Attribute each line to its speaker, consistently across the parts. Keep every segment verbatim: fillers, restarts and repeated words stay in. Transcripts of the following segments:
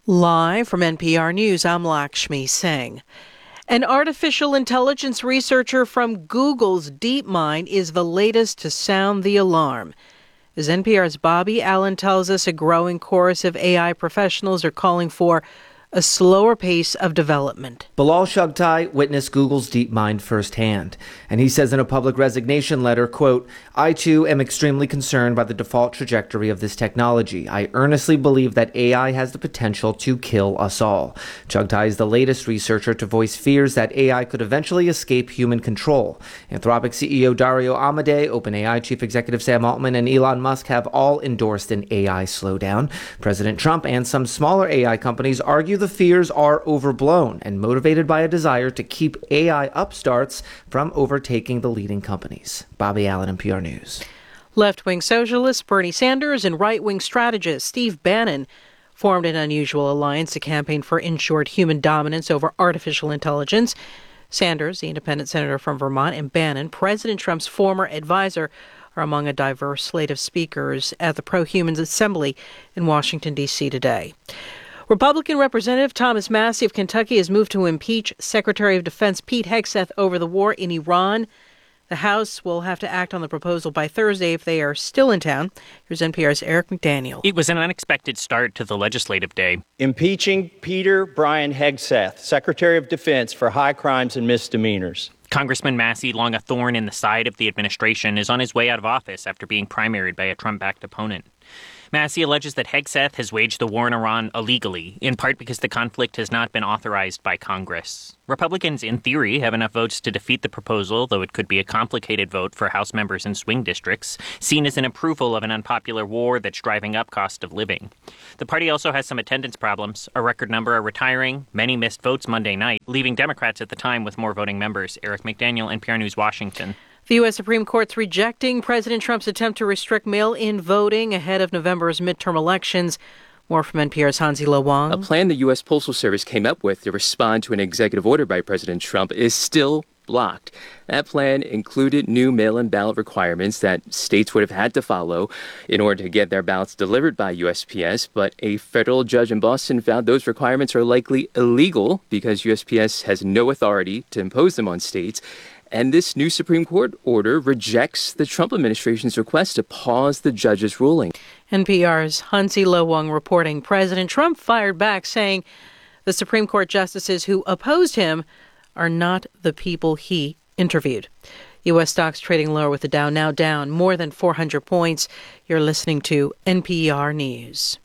Speaker 1: Live from N P R News, I'm Lakshmi Singh. An artificial intelligence researcher from Google's DeepMind is the latest to sound the alarm. As N P R's Bobby Allen tells us, a growing chorus of A I professionals are calling for a slower pace of development.
Speaker 2: Bilal Shugtai witnessed Google's DeepMind firsthand, and he says in a public resignation letter, quote, "I too am extremely concerned by the default trajectory of this technology. I earnestly believe that A I has the potential to kill us all." Shugtai is the latest researcher to voice fears that A I could eventually escape human control. Anthropic C E O Dario Amodei, OpenAI Chief Executive Sam Altman, and Elon Musk have all endorsed an A I slowdown. President Trump and some smaller A I companies argue the fears are overblown and motivated by a desire to keep A I upstarts from overtaking the leading companies. Bobby Allen, N P R News.
Speaker 1: Left-wing socialist Bernie Sanders and right-wing strategist Steve Bannon formed an unusual alliance to campaign for ensured human dominance over artificial intelligence. Sanders, the independent senator from Vermont, and Bannon, President Trump's former advisor, are among a diverse slate of speakers at the Pro-Humans Assembly in Washington, D C today. Republican Representative Thomas Massie of Kentucky has moved to impeach Secretary of Defense Pete Hegseth over the war in Iran. The House will have to act on the proposal by Thursday if they are still in town. Here's N P R's Eric McDaniel.
Speaker 3: It was an unexpected start to the legislative day.
Speaker 4: Impeaching Peter Brian Hegseth, Secretary of Defense, for high crimes and misdemeanors.
Speaker 3: Congressman Massie, long a thorn in the side of the administration, is on his way out of office after being primaried by a Trump-backed opponent. Massie alleges that Hegseth has waged the war in Iran illegally, in part because the conflict has not been authorized by Congress. Republicans, in theory, have enough votes to defeat the proposal, though it could be a complicated vote for House members in swing districts, seen as an approval of an unpopular war that's driving up cost of living. The party also has some attendance problems. A record number are retiring. Many missed votes Monday night, leaving Democrats at the time with more voting members. Eric McDaniel, N P R News, Washington.
Speaker 1: The U S. Supreme Court's rejecting President Trump's attempt to restrict mail-in voting ahead of November's midterm elections. More from N P R's Hansi Lo Wang.
Speaker 5: A plan the U S. Postal Service came up with to respond to an executive order by President Trump is still blocked. That plan included new mail-in ballot requirements that states would have had to follow in order to get their ballots delivered by U S P S, but a federal judge in Boston found those requirements are likely illegal because U S P S has no authority to impose them on states. And this new Supreme Court order rejects the Trump administration's request to pause the judge's ruling.
Speaker 1: N P R's Hansi Lo Wang reporting. President Trump fired back, saying the Supreme Court justices who opposed him are not the people he interviewed. U S stocks trading lower with the Dow now down more than four hundred points. You're listening to N P R News.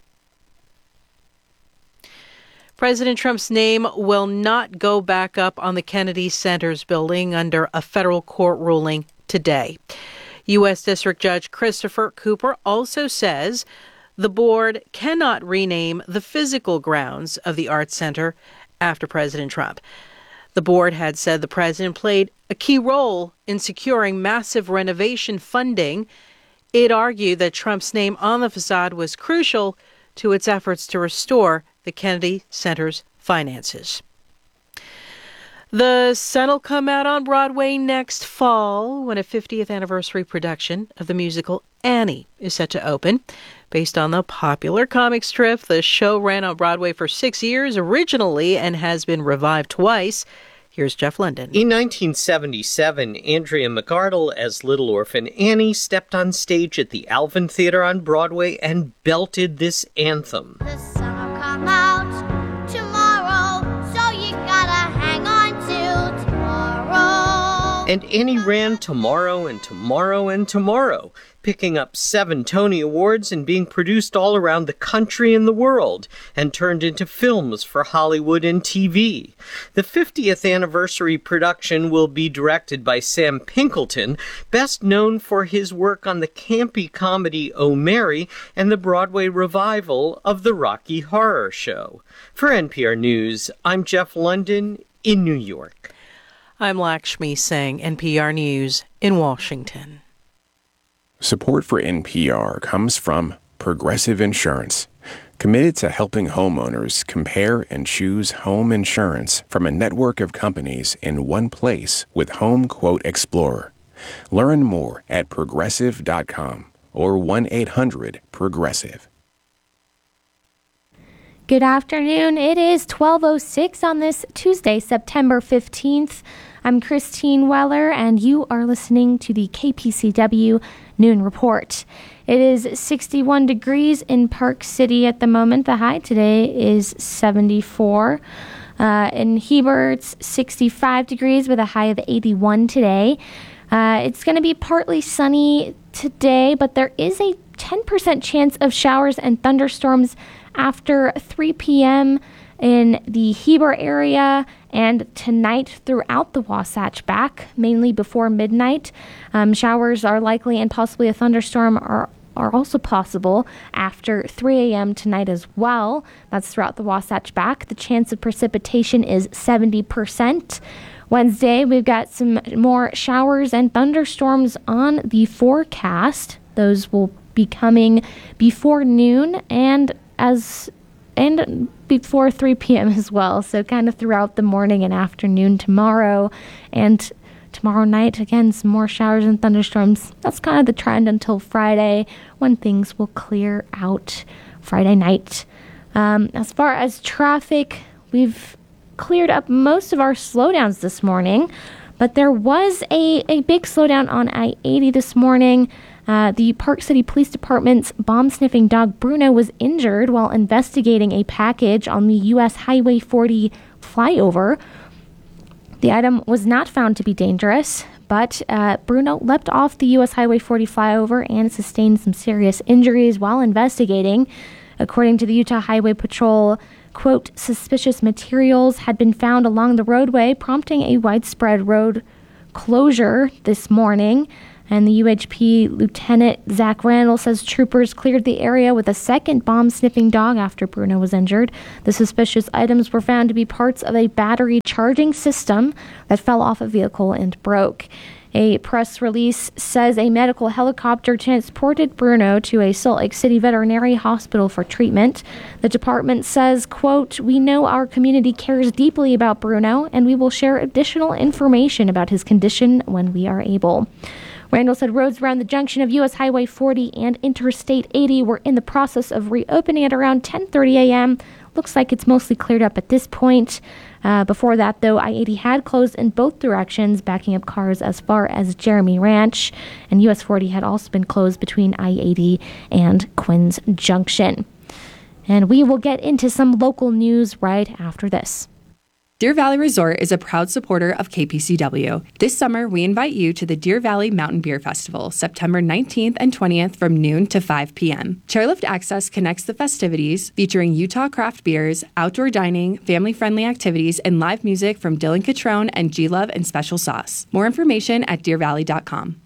Speaker 1: President Trump's name will not go back up on the Kennedy Center's building under a federal court ruling today. U S. District Judge Christopher Cooper also says the board cannot rename the physical grounds of the Arts Center after President Trump. The board had said the president played a key role in securing massive renovation funding. It argued that Trump's name on the facade was crucial to its efforts to restore the Kennedy Center's finances. The sun will come out on Broadway next fall when a fiftieth anniversary production of the musical Annie is set to open. Based on the popular comic strip, the show ran on Broadway for six years originally and has been revived twice. Here's Jeff London.
Speaker 6: In nineteen seventy-seven, Andrea McArdle as Little Orphan Annie stepped on stage at the Alvin Theater on Broadway and belted this anthem.
Speaker 7: The sun will come out tomorrow, so you gotta hang on till tomorrow.
Speaker 6: And Annie ran tomorrow and tomorrow and tomorrow, picking up seven Tony Awards and being produced all around the country and the world, and turned into films for Hollywood and T V. The fiftieth anniversary production will be directed by Sam Pinkleton, best known for his work on the campy comedy Oh Mary and the Broadway revival of the Rocky Horror Show. For N P R News, I'm Jeff London in New York.
Speaker 1: I'm Lakshmi Singh, N P R News in Washington.
Speaker 8: Support for N P R comes from Progressive Insurance, committed to helping homeowners compare and choose home insurance from a network of companies in one place with Home Quote Explorer. Learn more at progressive dot com or one eight hundred progressive.
Speaker 9: Good afternoon. It is twelve oh six on this Tuesday, September fifteenth. I'm Christine Weller, and you are listening to the K P C W Noon Report. It is sixty-one degrees in Park City at the moment. The high today is seventy-four. Uh, in Heber, it's sixty-five degrees with a high of eighty-one today. Uh, it's going to be partly sunny today, but there is a ten percent chance of showers and thunderstorms after three p.m. in the Heber area and tonight throughout the Wasatch Back, mainly before midnight. Um, showers are likely and possibly a thunderstorm are, are also possible after three a.m. tonight as well. That's throughout the Wasatch Back. The chance of precipitation is seventy percent. Wednesday, we've got some more showers and thunderstorms on the forecast. Those will be coming before noon and as and before three p.m. as well. So kind of throughout the morning and afternoon tomorrow. And tomorrow night, again, some more showers and thunderstorms. That's kind of the trend until Friday when things will clear out Friday night. Um, as far as traffic, we've cleared up most of our slowdowns this morning. But there was a, a big slowdown on I eighty this morning. Uh, the Park City Police Department's bomb-sniffing dog Bruno was injured while investigating a package on the U S Highway forty flyover. The item was not found to be dangerous, but uh, Bruno leapt off the U S Highway forty flyover and sustained some serious injuries while investigating. According to the Utah Highway Patrol, quote, suspicious materials had been found along the roadway, prompting a widespread road closure this morning. And the U H P Lieutenant Zach Randall says troopers cleared the area with a second bomb-sniffing dog after Bruno was injured. The suspicious items were found to be parts of a battery charging system that fell off a vehicle and broke. A press release says a medical helicopter transported Bruno to a Salt Lake City veterinary hospital for treatment. The department says, quote, we know our community cares deeply about Bruno, and we will share additional information about his condition when we are able. Randall said roads around the junction of U S Highway forty and Interstate eighty were in the process of reopening at around ten thirty a.m. Looks like it's mostly cleared up at this point. Uh, before that, though, I eighty had closed in both directions, backing up cars as far as Jeremy Ranch, and U S forty had also been closed between I eighty and Quinn's Junction. And we will get into some local news right after this.
Speaker 10: Deer Valley Resort is a proud supporter of K P C W. This summer, we invite you to the Deer Valley Mountain Beer Festival, September nineteenth and twentieth from noon to five p.m. Chairlift Access connects the festivities, featuring Utah craft beers, outdoor dining, family-friendly activities, and live music from Dylan Catrone and G-Love and Special Sauce. More information at deer valley dot com.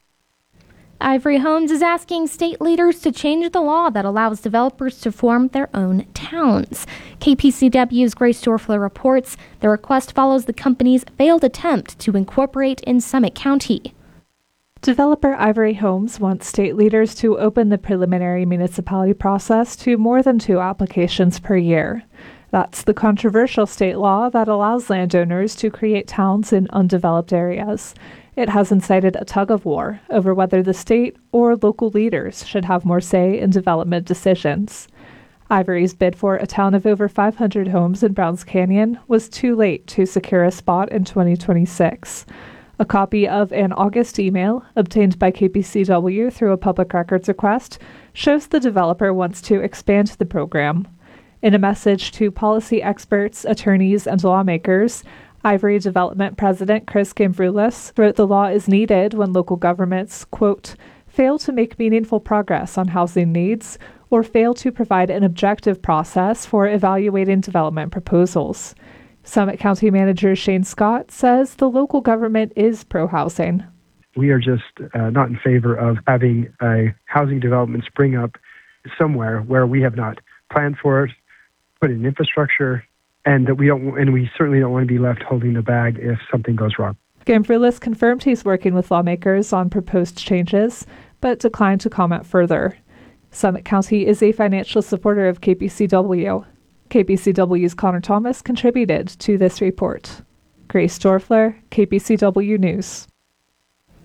Speaker 9: Ivory Homes is asking state leaders to change the law that allows developers to form their own towns. K P C W's Grace Dorfler reports the request follows the company's failed attempt to incorporate in Summit County.
Speaker 11: Developer Ivory Homes wants state leaders to open the preliminary municipality process to more than two applications per year. That's the controversial state law that allows landowners to create towns in undeveloped areas. It has incited a tug-of-war over whether the state or local leaders should have more say in development decisions. Ivory's bid for a town of over five hundred homes in Browns Canyon was too late to secure a spot in twenty twenty-six. A copy of an August email obtained by K P C W through a public records request shows the developer wants to expand the program. In a message to policy experts, attorneys, and lawmakers, Ivory Development President Chris Gambroulas wrote the law is needed when local governments, quote, fail to make meaningful progress on housing needs or fail to provide an objective process for evaluating development proposals. Summit County Manager Shane Scott says the local government is pro-housing.
Speaker 12: We are just uh, not in favor of having a housing development spring up somewhere where we have not planned for it, put in infrastructure, and that we don't, and we certainly don't want to be left holding the bag if something goes wrong.
Speaker 11: Gambroulas confirmed he's working with lawmakers on proposed changes, but declined to comment further. Summit County is a financial supporter of K P C W. K P C W's Connor Thomas contributed to this report. Grace Dorfler, K P C W News.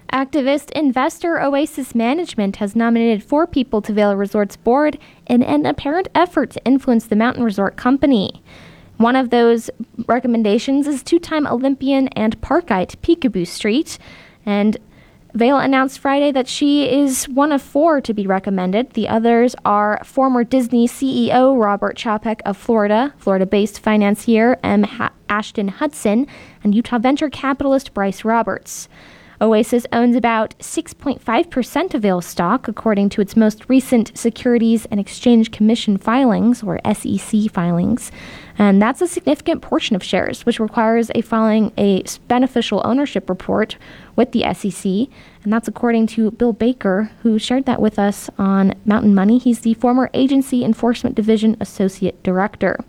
Speaker 9: Activist investor Oasis Management has nominated four people to Vail Resorts board in an apparent effort to influence the mountain resort company. One of those recommendations is two-time Olympian and Parkite Peekaboo Street, and Vail announced Friday that she is one of four to be recommended. The others are former Disney C E O Robert Chapek of Florida, Florida-based financier M. Ha- Ashton Hudson, and Utah venture capitalist Bryce Roberts. Oasis owns about six point five percent of Vail stock, according to its most recent Securities and Exchange Commission filings, or S E C filings. And that's a significant portion of shares, which requires a filing a beneficial ownership report with the S E C. And that's according to Bill Baker, who shared that with us on Mountain Money. He's the former Agency Enforcement Division Associate Director.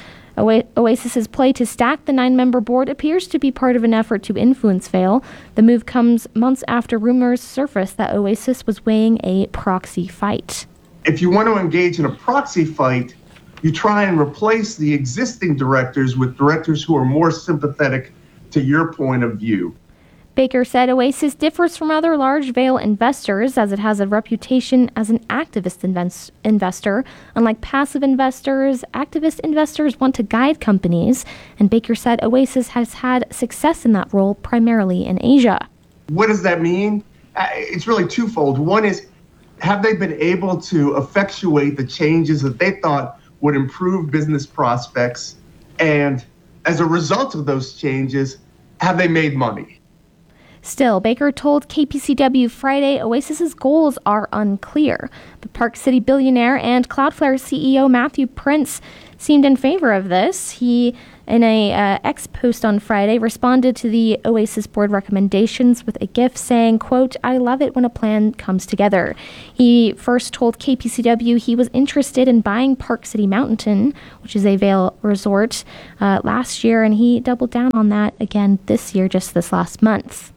Speaker 9: Oasis's play to stack the nine-member board appears to be part of an effort to influence Vail. The move comes months after rumors surfaced that Oasis was weighing a proxy fight.
Speaker 13: If you want to engage in a proxy fight, you try and replace the existing directors with directors who are more sympathetic to your point of view.
Speaker 9: Baker said Oasis differs from other large Vail investors as it has a reputation as an activist invest- investor. Unlike passive investors, activist investors want to guide companies, and Baker said Oasis has had success in that role primarily in Asia.
Speaker 13: What does that mean? Uh, it's really twofold. One is, have they been able to effectuate the changes that they thought would improve business prospects? And as a result of those changes, have they made money?
Speaker 9: Still, Baker told K P C W Friday Oasis's goals are unclear. But Park City billionaire and Cloudflare C E O Matthew Prince seemed in favor of this. He, in a uh, X post on Friday, responded to the Oasis board recommendations with a GIF saying, quote, "I love it when a plan comes together." He first told K P C W he was interested in buying Park City Mountain, which is a Vail resort, uh, last year, and he doubled down on that again this year, just this last month.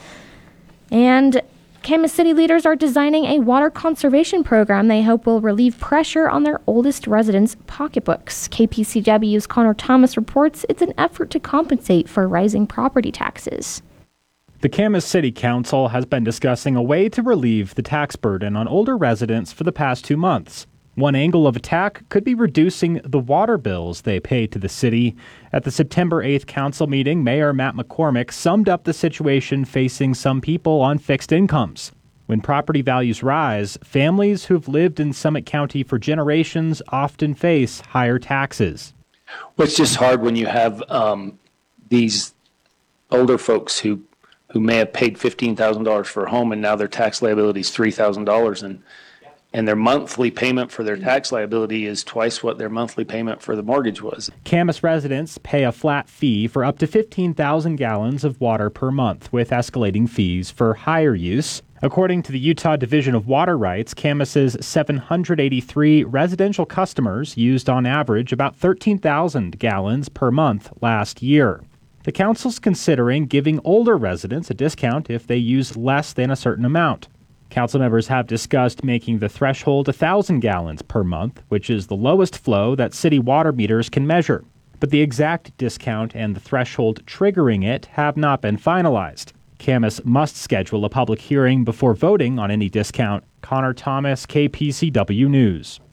Speaker 9: And Camas City leaders are designing a water conservation program they hope will relieve pressure on their oldest residents' pocketbooks. K P C W's Connor Thomas reports it's an effort to compensate for rising property taxes.
Speaker 14: The Camas City Council has been discussing a way to relieve the tax burden on older residents for the past two months. One angle of attack could be reducing the water bills they pay to the city. At the September eighth council meeting, Mayor Matt McCormick summed up the situation facing some people on fixed incomes. When property values rise, families who've lived in Summit County for generations often face higher taxes.
Speaker 15: Well, it's just hard when you have um, these older folks who, who may have paid fifteen thousand dollars for a home and now their tax liability is three thousand dollars, and and their monthly payment for their tax liability is twice what their monthly payment for the mortgage was.
Speaker 14: Camas residents pay a flat fee for up to fifteen thousand gallons of water per month, with escalating fees for higher use. According to the Utah Division of Water Rights, Camas's seven hundred eighty-three residential customers used on average about thirteen thousand gallons per month last year. The council's considering giving older residents a discount if they use less than a certain amount. Council members have discussed making the threshold one thousand gallons per month, which is the lowest flow that city water meters can measure. But the exact discount and the threshold triggering it have not been finalized. Camas must schedule a public hearing before voting on any discount. Connor Thomas, K P C W News.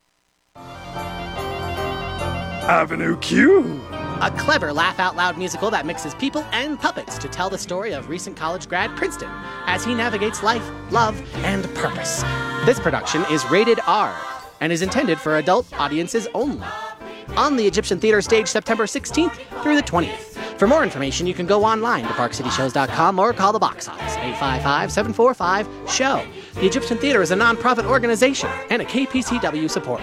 Speaker 16: Avenue Q.
Speaker 17: A clever laugh-out-loud musical that mixes people and puppets to tell the story of recent college grad Princeton as he navigates life, love, and purpose. This production is rated R and is intended for adult audiences only. On the Egyptian Theater stage September sixteenth through the twentieth. For more information, you can go online to park city shows dot com or call the box office, eight five five, seven four five, S H O W. The Egyptian Theater is a non-profit organization and a K P C W supporter.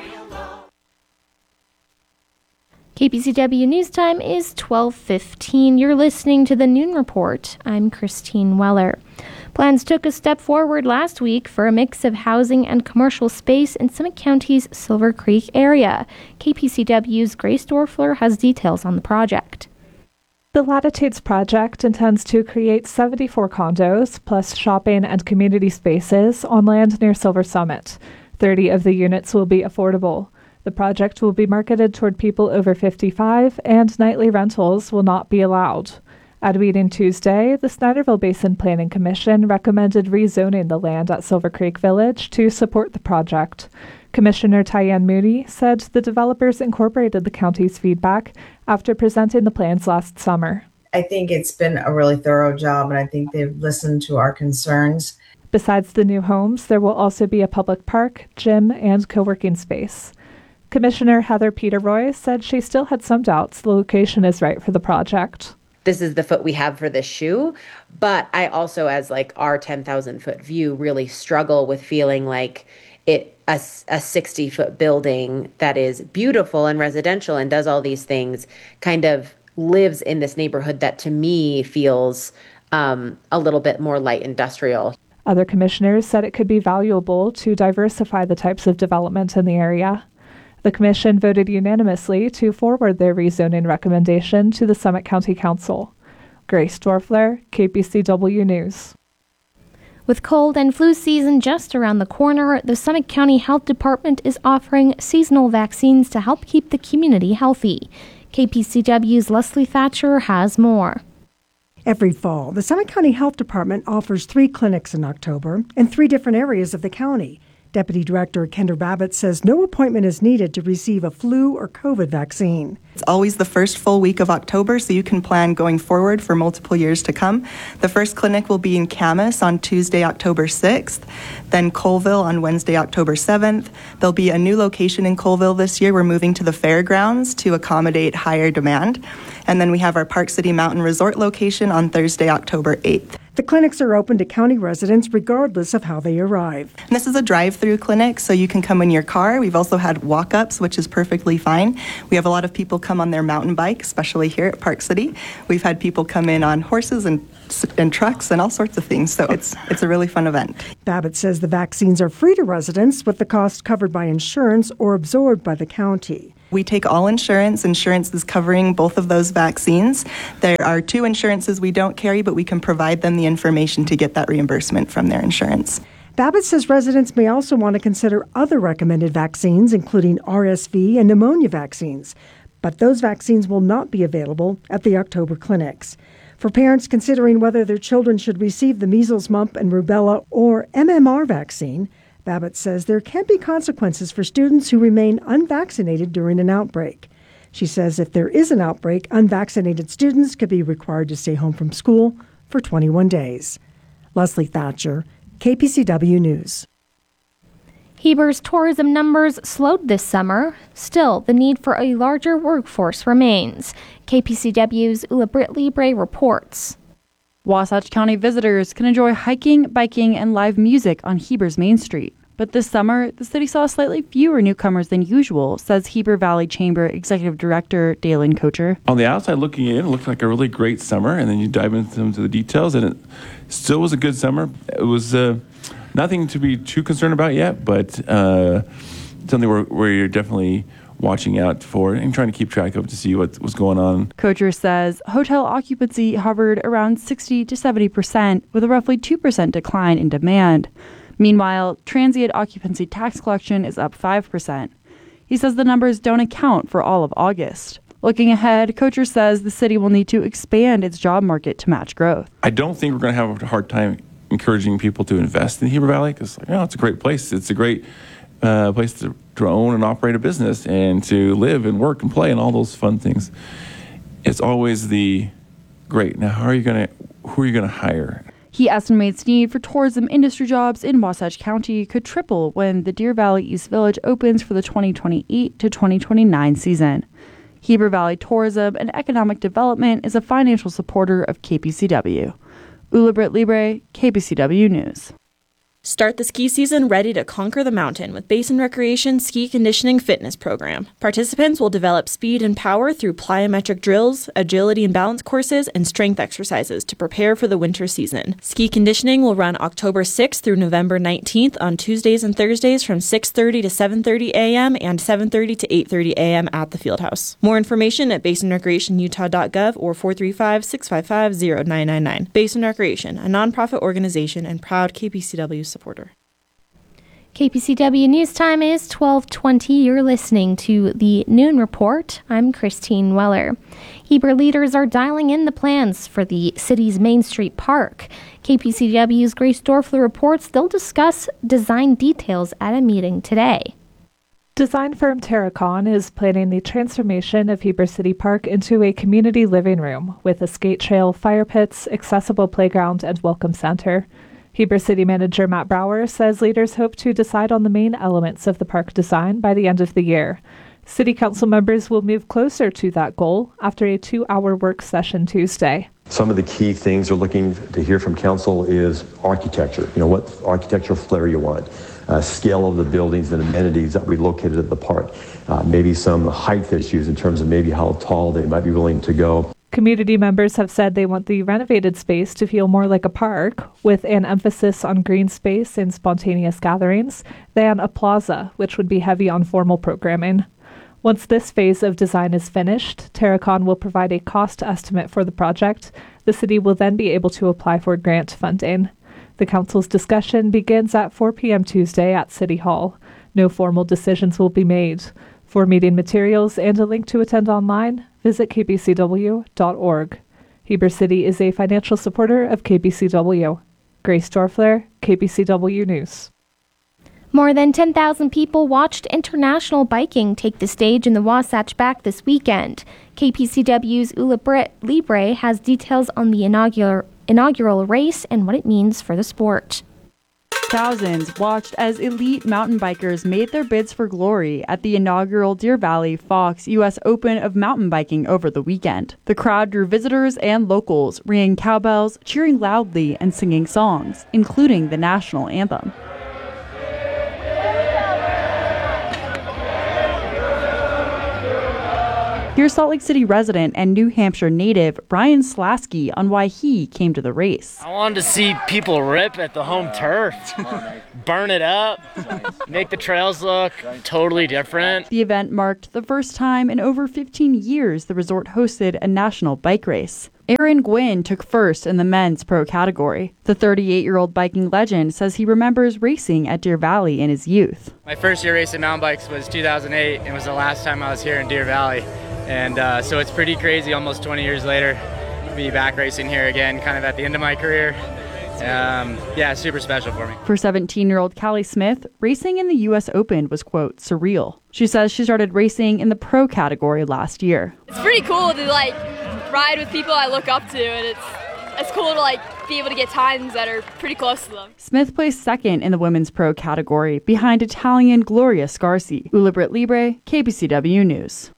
Speaker 9: K P C W News Time is twelve fifteen. You're listening to the Noon Report. I'm Christine Weller. Plans took a step forward last week for a mix of housing and commercial space in Summit County's Silver Creek area. K P C W's Grace Dorfler has details on the project.
Speaker 11: The Latitudes project intends to create seventy-four condos, plus shopping and community spaces, on land near Silver Summit. thirty of the units will be affordable. The project will be marketed toward people over fifty-five, and nightly rentals will not be allowed. At a meeting Tuesday, the Snyderville Basin Planning Commission recommended rezoning the land at Silver Creek Village to support the project. Commissioner Tyann Moody said the developers incorporated the county's feedback after presenting the plans last summer.
Speaker 18: I think it's been a really thorough job, and I think they've listened to our concerns.
Speaker 11: Besides the new homes, there will also be a public park, gym, and co-working space. Commissioner Heather Peteroy said she still had some doubts the location is right for the project.
Speaker 19: This is the foot we have for this shoe. But I also, as like our ten thousand foot view, really struggle with feeling like it a, a sixty foot building that is beautiful and residential and does all these things kind of lives in this neighborhood that to me feels um, a little bit more light industrial.
Speaker 11: Other commissioners said it could be valuable to diversify the types of development in the area. The commission voted unanimously to forward their rezoning recommendation to the Summit County Council. Grace Dorfler, K P C W News.
Speaker 9: With cold and flu season just around the corner, the Summit County Health Department is offering seasonal vaccines to help keep the community healthy. K P C W's Leslie Thatcher has more.
Speaker 20: Every fall, the Summit County Health Department offers three clinics in October in three different areas of the county. Deputy Director Kendra Babbitt says no appointment is needed to receive a flu or COVID vaccine.
Speaker 21: It's always the first full week of October, so you can plan going forward for multiple years to come. The first clinic will be in Camas on Tuesday, October sixth, then Colville on Wednesday, October seventh. There'll be a new location in Colville this year. We're moving to the fairgrounds to accommodate higher demand. And then we have our Park City Mountain Resort location on Thursday, October eighth.
Speaker 20: The clinics are open to county residents regardless of how they arrive.
Speaker 21: And this is a drive-through clinic, so you can come in your car. We've also had walk-ups, which is perfectly fine. We have a lot of people come on their mountain bike, especially here at Park City. We've had people come in on horses and and trucks and all sorts of things, so it's it's a really fun event.
Speaker 20: Babbitt says the vaccines are free to residents with the cost covered by insurance or absorbed by the county.
Speaker 21: We take all insurance. Insurance is covering both of those vaccines. There are two insurances we don't carry, but we can provide them the information to get that reimbursement from their insurance.
Speaker 20: Babbitt says residents may also want to consider other recommended vaccines, including R S V and pneumonia vaccines, but those vaccines will not be available at the October clinics. For parents considering whether their children should receive the measles, mumps, and rubella or M M R vaccine, Babbitt says there can be consequences for students who remain unvaccinated during an outbreak. She says if there is an outbreak, unvaccinated students could be required to stay home from school for twenty-one days. Leslie Thatcher, K P C W News.
Speaker 9: Heber's tourism numbers slowed this summer. Still, the need for a larger workforce remains. K P C W's Ula Britt Libre reports.
Speaker 22: Wasatch County visitors can enjoy hiking, biking, and live music on Heber's Main Street. But this summer, the city saw slightly fewer newcomers than usual, says Heber Valley Chamber Executive Director Dalen Kocher.
Speaker 23: On the outside looking in, it looked like a really great summer, and then you dive into some of the details, and it still was a good summer. It was uh, nothing to be too concerned about yet, but uh, something where, where you're definitely watching out for and trying to keep track of to see what was going on.
Speaker 22: Kocher says hotel occupancy hovered around sixty to seventy percent with a roughly two percent decline in demand. Meanwhile, transient occupancy tax collection is up five percent. He says the numbers don't account for all of August. Looking ahead, Kocher says the city will need to expand its job market to match growth.
Speaker 23: I don't think we're going to have a hard time encouraging people to invest in Heber Valley because you know, it's a great place. It's a great uh, place to, to own and operate a business and to live and work and play and all those fun things. It's always the great. Now, how are you going to? Who are you going to hire?
Speaker 22: He estimates need for tourism industry jobs in Wasatch County could triple when the Deer Valley East Village opens for the twenty twenty-eight to twenty twenty-nine season. Heber Valley Tourism and Economic Development is a financial supporter of K P C W. Ula Britt Libre, K P C W News.
Speaker 24: Start the ski season ready to conquer the mountain with Basin Recreation Ski Conditioning Fitness Program. Participants will develop speed and power through plyometric drills, agility and balance courses, and strength exercises to prepare for the winter season. Ski conditioning will run October sixth through November nineteenth on Tuesdays and Thursdays from six thirty to seven thirty a.m. and seven thirty to eight thirty a.m. at the Fieldhouse. More information at basin recreation utah dot gov or four three five, six five five, zero nine nine nine. Basin Recreation, a nonprofit organization and proud K P C W supporter.
Speaker 9: K P C W News Time is twelve twenty. You're listening to the Noon Report. I'm Christine Weller. Heber leaders are dialing in the plans for the city's Main Street Park. K P C W's Grace Dorfler reports they'll discuss design details at a meeting today.
Speaker 11: Design firm Terracon is planning the transformation of Heber City Park into a community living room with a skate trail, fire pits, accessible playground, and welcome center. Heber City Manager Matt Brower says leaders hope to decide on the main elements of the park design by the end of the year. City Council members will move closer to that goal after a two-hour work session Tuesday.
Speaker 2: Some of the key things we're looking to hear from council is architecture. You know, what architectural flair you want, uh, scale of the buildings and amenities that we located at the park, uh, maybe some height issues in terms of maybe how tall they might be willing to go.
Speaker 11: Community members have said they want the renovated space to feel more like a park, with an emphasis on green space and spontaneous gatherings, than a plaza, which would be heavy on formal programming. Once this phase of design is finished, Terracon will provide a cost estimate for the project. The city will then be able to apply for grant funding. The council's discussion begins at four p.m. Tuesday at City Hall. No formal decisions will be made. For meeting materials and a link to attend online, visit k b c w dot org. Heber City is a financial supporter of K B C W. Grace Dorfler, K B C W News.
Speaker 9: More than ten thousand people watched international biking take the stage in the Wasatch back this weekend. K P C W's Ula Britt Libre has details on the inaugural, inaugural race and what it means for the sport.
Speaker 22: Thousands watched as elite mountain bikers made their bids for glory at the inaugural Deer Valley Fox U S Open of mountain biking over the weekend. The crowd drew visitors and locals, ringing cowbells, cheering loudly, and singing songs, including the national anthem. Here's Salt Lake City resident and New Hampshire native Brian Slasky on why he came to the race.
Speaker 3: I wanted to see people rip at the home turf, burn it up, make the trails look totally different.
Speaker 22: The event marked the first time in over fifteen years the resort hosted a national bike race. Aaron Gwynn took first in the men's pro category. The thirty-eight-year-old biking legend says he remembers racing at Deer Valley in his youth.
Speaker 4: My first year racing mountain bikes was two thousand eight and was the last time I was here in Deer Valley. And uh, so it's pretty crazy almost twenty years later to be back racing here again, kind of at the end of my career. Um, yeah, super special for me.
Speaker 22: For seventeen-year-old Callie Smith, racing in the U S Open was, quote, surreal. She says she started racing in the pro category last year.
Speaker 5: It's pretty cool to, like, ride with people I look up to, and it's it's cool to, like, be able to get times that are pretty close to them.
Speaker 22: Smith placed second in the women's pro category, behind Italian Gloria Scarsi. Ula Britt Libre, K B C W News.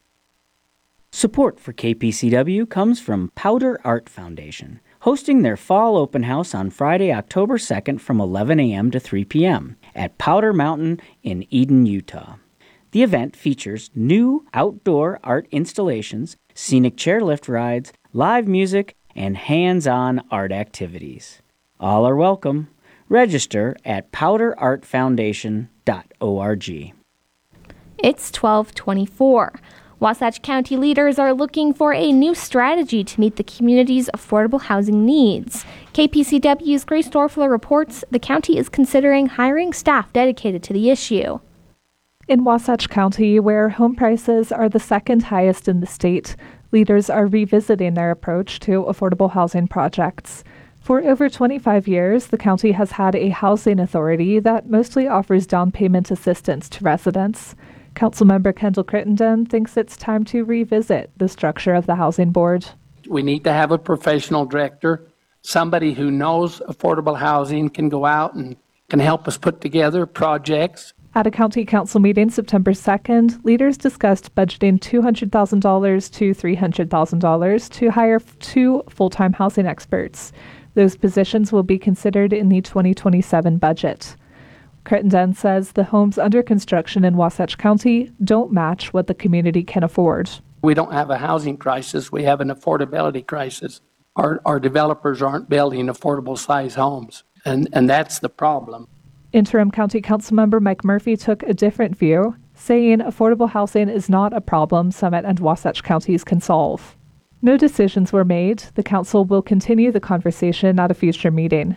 Speaker 25: Support for K P C W comes from Powder Art Foundation, hosting their fall open house on Friday, October second from eleven a.m. to three p.m. at Powder Mountain in Eden, Utah. The event features new outdoor art installations, scenic chairlift rides, live music, and hands-on art activities. All are welcome. Register at powder art foundation dot org.
Speaker 9: It's twelve twenty-four. Wasatch County leaders are looking for a new strategy to meet the community's affordable housing needs. K P C W's Grace Dorfler reports the county is considering hiring staff dedicated to the issue.
Speaker 11: In Wasatch County, where home prices are the second highest in the state, leaders are revisiting their approach to affordable housing projects. For over twenty-five years, the county has had a housing authority that mostly offers down payment assistance to residents. Councilmember Kendall Crittenden thinks it's time to revisit the structure of the housing board.
Speaker 26: We need to have a professional director, somebody who knows affordable housing, can go out and can help us put together projects.
Speaker 11: At a county council meeting September second, leaders discussed budgeting two hundred thousand dollars to three hundred thousand dollars to hire two full-time housing experts. Those positions will be considered in the twenty twenty-seven budget. Crittenden says the homes under construction in Wasatch County don't match what the community can afford.
Speaker 26: We don't have a housing crisis, we have an affordability crisis. Our, our developers aren't building affordable size homes, and, and that's the problem.
Speaker 11: Interim County Councilmember Mike Murphy took a different view, saying affordable housing is not a problem Summit and Wasatch counties can solve. No decisions were made. The council will continue the conversation at a future meeting.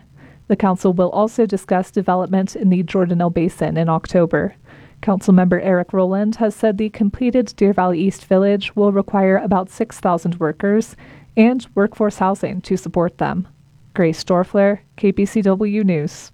Speaker 11: The council will also discuss development in the Jordanelle Basin in October. Councilmember Eric Rowland has said the completed Deer Valley East Village will require about six thousand workers and workforce housing to support them. Grace Dorfler, K P C W News.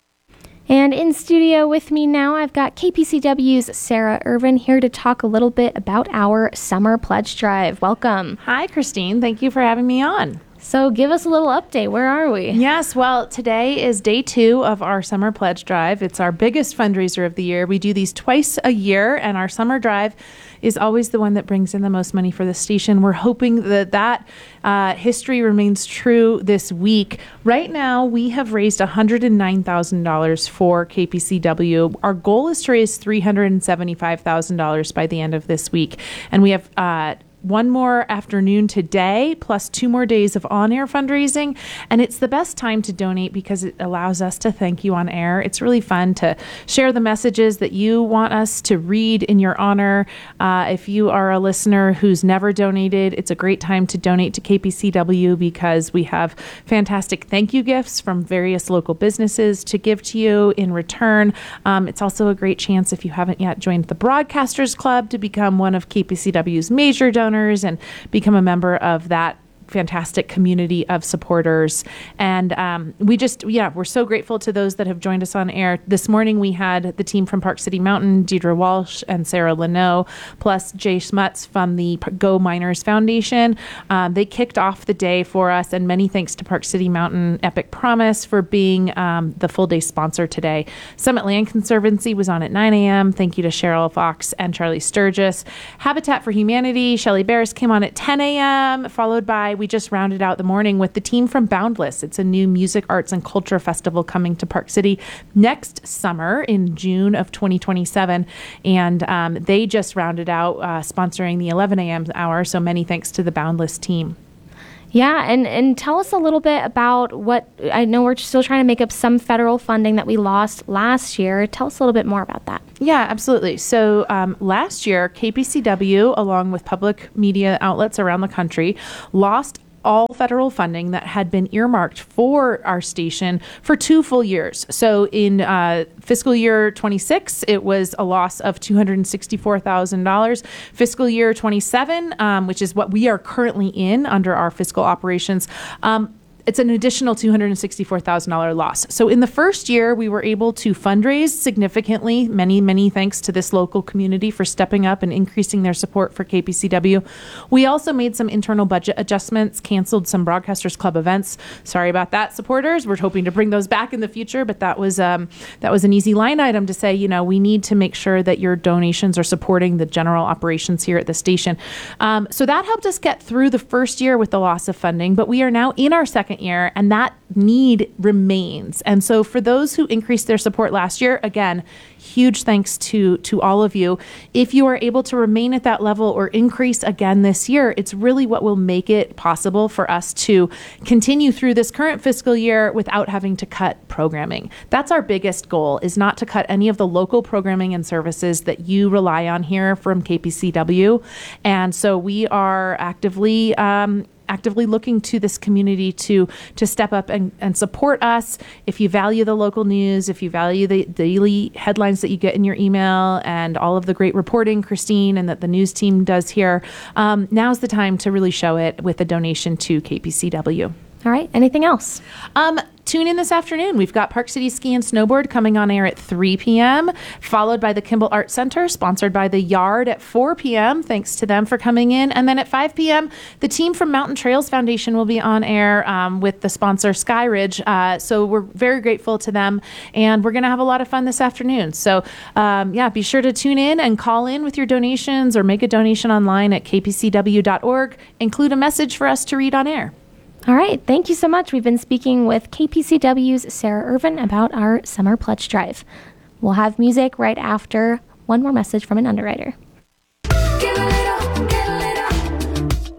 Speaker 9: And in studio with me now, I've got K P C W's Sarah Irvin here to talk a little bit about our Summer Pledge Drive. Welcome.
Speaker 1: Hi, Christine. Thank you for having me on.
Speaker 9: So give us a little update. Where are we?
Speaker 1: Yes, well, today is day two of our Summer Pledge Drive. It's our biggest fundraiser of the year. We do these twice a year, and our Summer Drive is always the one that brings in the most money for the station. We're hoping that that uh, history remains true this week. Right now, we have raised one hundred nine thousand dollars for K P C W. Our goal is to raise three hundred seventy-five thousand dollars by the end of this week. And we have uh, one more afternoon today, plus two more days of on-air fundraising. And it's the best time to donate because it allows us to thank you on air. It's really fun to share the messages that you want us to read in your honor. Uh, if you are a listener who's never donated, it's a great time to donate to K P C W because we have fantastic thank you gifts from various local businesses to give to you in return. Um, it's also a great chance, if you haven't yet joined the Broadcasters Club, to become one of K P C W's major donors and become a member of that fantastic community of supporters. And um, we just, yeah, we're so grateful to those that have joined us on air. This morning we had the team from Park City Mountain, Deidre Walsh and Sarah Leno, plus Jay Schmutz from the Go Miners Foundation. Um, they kicked off the day for us, and many thanks to Park City Mountain Epic Promise for being um, the full day sponsor today. Summit Land Conservancy was on at nine a.m. Thank you to Cheryl Fox and Charlie Sturgis. Habitat for Humanity, Shelley Barris came on at ten a.m., followed by we just rounded out the morning with the team from Boundless. It's a new music, arts, and culture festival coming to Park City next summer in June of twenty twenty-seven. And um, they just rounded out uh, sponsoring the eleven a.m. hour. So many thanks to the Boundless team.
Speaker 9: Yeah, and, and tell us a little bit about what, I know we're still trying to make up some federal funding that we lost last year. Tell us a little bit more about that.
Speaker 1: Yeah, absolutely. So um, last year, K P C W, along with public media outlets around the country, lost all federal funding that had been earmarked for our station for two full years. So in uh, fiscal year twenty-six, it was a loss of two hundred sixty-four thousand dollars. Fiscal year twenty-seven, um, which is what we are currently in under our fiscal operations, um, it's an additional two hundred sixty-four thousand dollars loss. So in the first year, we were able to fundraise significantly. Many, many thanks to this local community for stepping up and increasing their support for K P C W. We also made some internal budget adjustments, canceled some Broadcasters Club events. Sorry about that, supporters. We're hoping to bring those back in the future, but that was um, that was an easy line item to say, you know, we need to make sure that your donations are supporting the general operations here at the station. Um, so that helped us get through the first year with the loss of funding, but we are now in our second year, and that need remains. And so for those who increased their support last year, again, huge thanks to to all of you. If you are able to remain at that level or increase again this year, it's really what will make it possible for us to continue through this current fiscal year without having to cut programming. That's our biggest goal, is not to cut any of the local programming and services that you rely on here from K P C W. And so we are actively um, actively looking to this community to to step up and, and support us. If you value the local news, if you value the daily headlines that you get in your email and all of the great reporting, Christine, and that the news team does here, um, now's the time to really show it with a donation to K P C W.
Speaker 9: All right. Anything else?
Speaker 1: Um, tune in this afternoon. We've got Park City Ski and Snowboard coming on air at three p.m., followed by the Kimball Art Center, sponsored by The Yard at four p.m. Thanks to them for coming in. And then at five p.m., the team from Mountain Trails Foundation will be on air um, with the sponsor Skyridge. Uh, so we're very grateful to them, and we're going to have a lot of fun this afternoon. So um, yeah, be sure to tune in and call in with your donations or make a donation online at k p c w dot org. Include a message for us to read on air.
Speaker 9: All right. Thank you so much. We've been speaking with K P C W's Sarah Irvin about our Summer Pledge Drive. We'll have music right after one more message from an underwriter.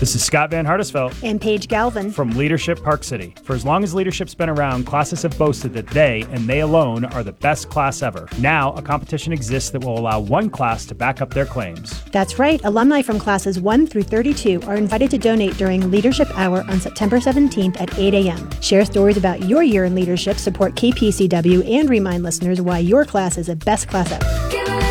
Speaker 6: This is Scott Van Hardesveld
Speaker 7: and Paige Galvin
Speaker 6: from Leadership Park City. For as long as Leadership's been around, classes have boasted that they, and they alone, are the best class ever. Now, a competition exists that will allow one class to back up their claims.
Speaker 7: That's right. Alumni from classes one through thirty-two are invited to donate during Leadership Hour on September seventeenth at eight a.m. Share stories about your year in leadership, support K P C W, and remind listeners why your class is the best class ever.